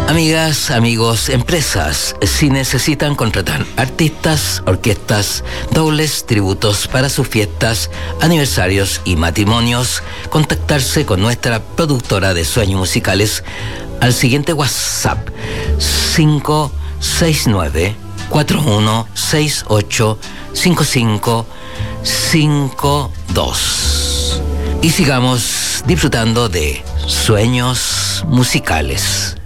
Amigas, amigos, empresas, si necesitan contratar artistas, orquestas, dobles, tributos para sus fiestas, aniversarios y matrimonios, contactarse con nuestra productora de sueños musicales al siguiente WhatsApp 569-4168-5552. Y sigamos disfrutando de sueños musicales.